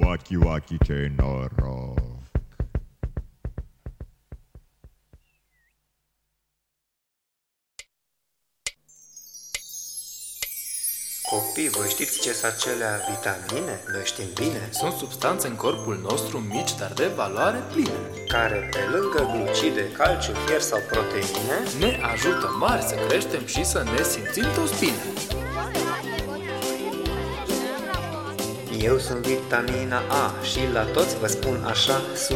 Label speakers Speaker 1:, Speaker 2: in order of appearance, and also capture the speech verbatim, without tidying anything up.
Speaker 1: Wachi, wachi, ce noroc.
Speaker 2: Copii, voi știți ce sunt acelea vitamine? Noi știm bine.
Speaker 3: Sunt substanțe în corpul nostru mici, dar de valoare plină,
Speaker 2: Care, pe lângă glucide, calciu, fier sau proteine,
Speaker 3: ne ajută mari să creștem și să ne simțim toți bine.
Speaker 2: eu sunt vitamina A și la toți vă spun așa,